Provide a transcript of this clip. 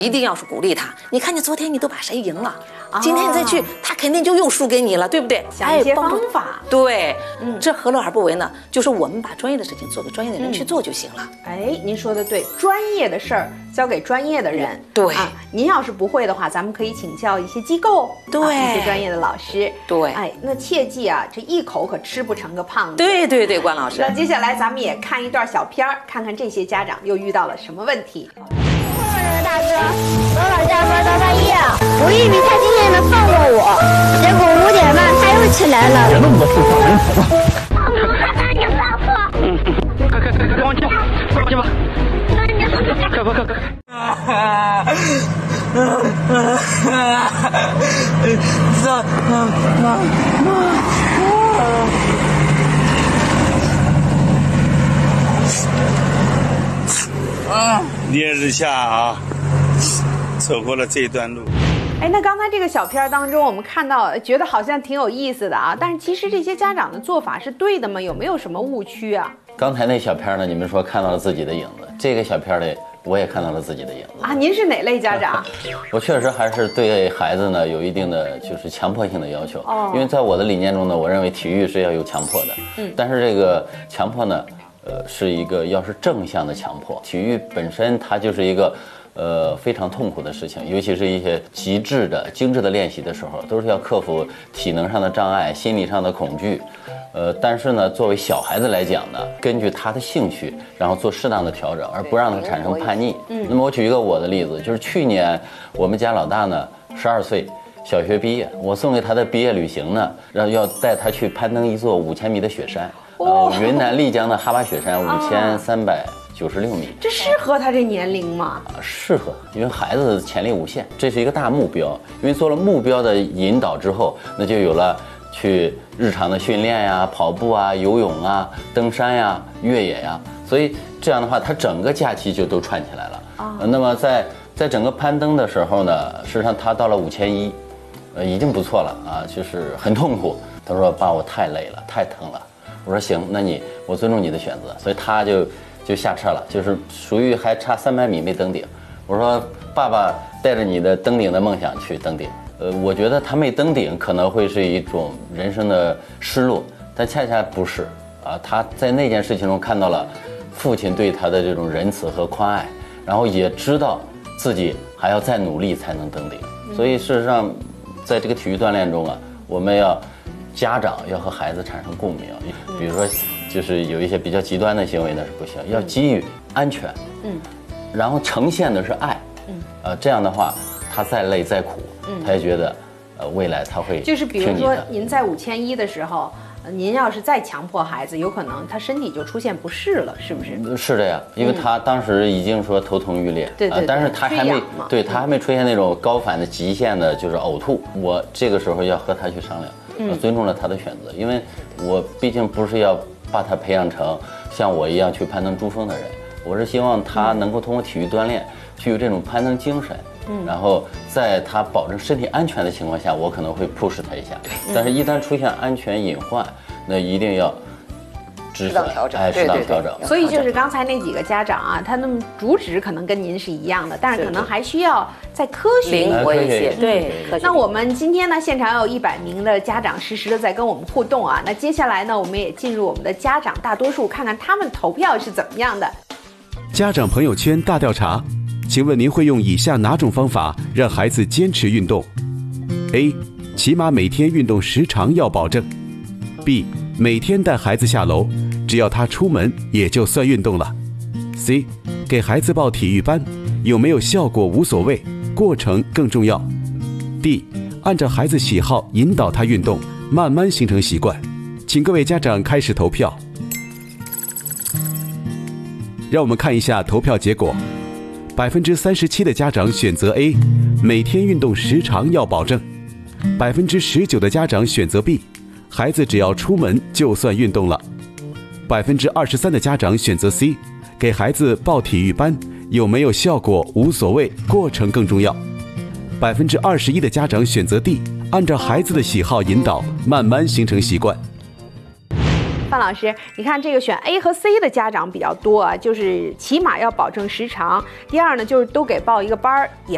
一定要是鼓励他。你看你昨天你都把谁赢了，今天你再去，他肯定就又输给你了，对不对？ 想一些方法， 对，这何乐而不为呢？就是我们把专业的事情做给专业的人去做就行了。 哎，您说的对，专业的事儿交给专业的人。 对， 您要是不会的话，咱们可以请教一些机构， 对， 一些专业的老师。 对， 哎，那切记啊，这一口可吃不成个胖子。 对对对，关老师。 那接下来咱们也看一段小片儿，看看这些家长又遇到了什么问题。 大哥，我老家玩到半夜，我以为他今天能放过我，结果5点半他又起来了。 别那么多废话，人跑吧。 爸，你放错。 快往前，往前吧。快。 烈日下啊，走过了这段路。 哎，那刚才这个小片当中，我们看到，觉得好像挺有意思的啊。但是其实这些家长的做法是对的吗？有没有什么误区啊？ 刚才那小片呢，你们说看到了自己的影子，这个小片里我也看到了自己的影子啊。您是哪类家长？ 我确实还是对孩子呢有一定的就是强迫性的要求，因为在我的理念中呢，我认为体育是要有强迫的，但是这个强迫呢，是一个要是正向的强迫。体育本身它就是一个非常痛苦的事情，尤其是一些极致的精致的练习的时候，都是要克服体能上的障碍、心理上的恐惧。但是呢，作为小孩子来讲呢，根据他的兴趣，然后做适当的调整，而不让他产生叛逆。那么我举一个我的例子，就是去年我们家老大呢12岁，小学毕业，我送给他的毕业旅行呢，然后要带他去攀登一座5000米的雪山，云南丽江的哈巴雪山5396米。 这适合他这年龄吗？ 适合，因为孩子的潜力无限，这是一个大目标。因为做了目标的引导之后，那就有了去日常的训练呀、跑步啊、游泳啊、登山呀、越野呀，所以这样的话，他整个假期就都串起来了。那么在整个攀登的时候呢，事实上他到了5100，已经不错了啊，就是很痛苦。他说：“爸，我太累了，太疼了。”我说：“行，那我尊重你的选择。”所以他就下车了，就是属于还差300米没登顶。我说：“爸爸带着你的登顶的梦想去登顶。”我觉得他没登顶可能会是一种人生的失落，但恰恰不是啊。他在那件事情中看到了父亲对他的这种仁慈和宽爱，然后也知道自己还要再努力才能登顶。所以事实上，在这个体育锻炼中啊，我们家长要和孩子产生共鸣。比如说，就是有一些比较极端的行为那是不行，要给予安全，然后呈现的是爱，这样的话，他再累再苦，他也觉得，未来他会就是比如说您在5100的时候，您要是再强迫孩子，有可能他身体就出现不适了，是不是？ 是这样，因为他当时已经说头疼欲裂， 对， 但是他还没出现那种高反的极限的，就是呕吐。我这个时候要和他去商量，我尊重了他的选择，因为我毕竟不是要把他培养成像我一样去攀登珠峰的人，我是希望他能够通过体育锻炼具有这种攀登精神。然后在他保证身体安全的情况下，我可能会 push 他一下。但是，一旦出现安全隐患，那一定要适当调整，适当调整。 所以就是刚才那几个家长啊，他们主旨可能跟您是一样的，但是可能还需要再科学灵活一些。对， 那我们今天呢，现场有100名的家长实时的在跟我们互动啊。那接下来呢，我们也进入我们的家长大多数，看看他们投票是怎么样的。 家长朋友圈大调查。请问您会用以下哪种方法让孩子坚持运动 ？A. 起码每天运动时长要保证。B. 每天带孩子下楼，只要他出门也就算运动了。C. 给孩子报体育班，有没有效果无所谓，过程更重要。D. 按照孩子喜好引导他运动，慢慢形成习惯。请各位家长开始投票。让我们看一下投票结果。37%的家长选择 A， 每天运动时长要保证。19%的家长选择 B， 孩子只要出门就算运动了。23%的家长选择 C， 给孩子报体育班，有没有效果无所谓，过程更重要。21%的家长选择 D， 按照孩子的喜好引导，慢慢形成习惯。 范老师，你看这个选 A 和 C 的家长比较多啊，就是起码要保证时长。第二呢，就是都给报一个班儿，也